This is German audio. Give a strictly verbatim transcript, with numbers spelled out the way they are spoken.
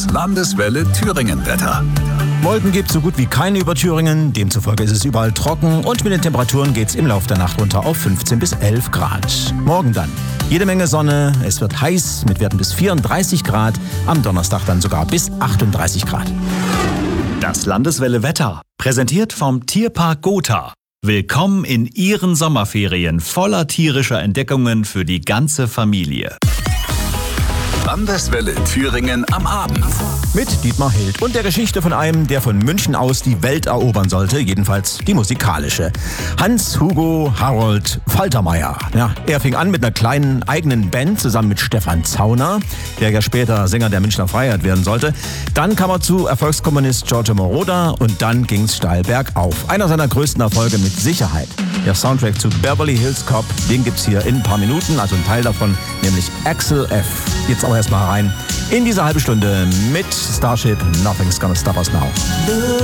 Landeswelle Thüringen-Wetter. Wolken gibt so gut wie keine über Thüringen, demzufolge ist es überall trocken und mit den Temperaturen geht es im Laufe der Nacht runter auf fünfzehn bis elf Grad. Morgen dann jede Menge Sonne, es wird heiß mit Werten bis vierunddreißig Grad, am Donnerstag dann sogar bis achtunddreißig Grad. Das Landeswelle Wetter, präsentiert vom Tierpark Gotha. Willkommen in Ihren Sommerferien voller tierischer Entdeckungen für die ganze Familie. Landeswelle Thüringen am Abend. Mit Dietmar Hild und der Geschichte von einem, der von München aus die Welt erobern sollte, jedenfalls die musikalische. Hans-Hugo Harold Faltermeier. Ja, er fing an mit einer kleinen eigenen Band zusammen mit Stefan Zauner, der ja später Sänger der Münchner Freiheit werden sollte. Dann kam er zu Erfolgskomponist Giorgio Moroder und dann ging's steil bergauf. Einer seiner größten Erfolge mit Sicherheit. Der Soundtrack zu Beverly Hills Cop, den gibt's hier in ein paar Minuten, also ein Teil davon, nämlich Axel F. Jetzt aber erstmal rein in diese halbe Stunde mit Starship Nothing's Gonna Stop Us Now.